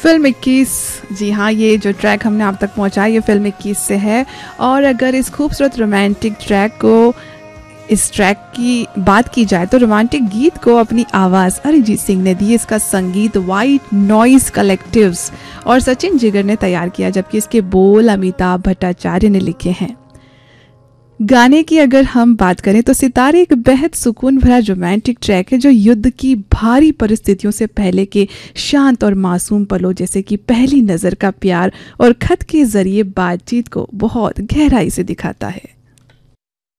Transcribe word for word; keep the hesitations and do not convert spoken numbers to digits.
Film इक्कीस, जी हाँ, ये जो ट्रैक हमने आप तक पहुँचाया ये फ़िल्म इक्कीस से है। और अगर इस खूबसूरत रोमांटिक ट्रैक को इस ट्रैक की बात की जाए तो रोमांटिक गीत को अपनी आवाज़ अरिजीत सिंह ने दी। इसका संगीत वाइट नॉइज़ कलेक्टिव्स और सचिन जिगर ने तैयार किया, जबकि इसके बोल अमिताभ भट्टाचार्य ने लिखे हैं। गाने की अगर हम बात करें तो सितारे एक बेहद सुकून भरा रोमांटिक ट्रैक है जो युद्ध की भारी परिस्थितियों से पहले के शांत और मासूम पलों जैसे कि पहली नज़र का प्यार और खत के जरिए बातचीत को बहुत गहराई से दिखाता है।